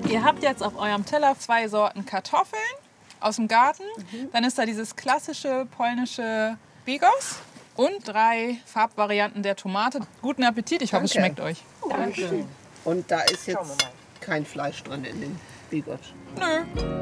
Ihr habt jetzt auf eurem Teller 2 Sorten Kartoffeln aus dem Garten. Dann ist da dieses klassische polnische Bigos und 3 Farbvarianten der Tomate. Guten Appetit, ich hoffe, es schmeckt euch. Danke. Und da ist jetzt kein Fleisch drin in dem Bigos. Nö.